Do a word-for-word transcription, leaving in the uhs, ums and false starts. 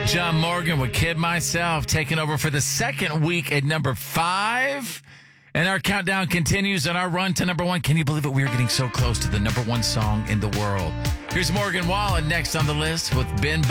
John Morgan with Kid Myself taking over for the second week at number five. And our countdown continues on our run to number one. Can you believe it? We are getting so close to the number one song in the world. Here's Morgan Wallen next on the list with Ben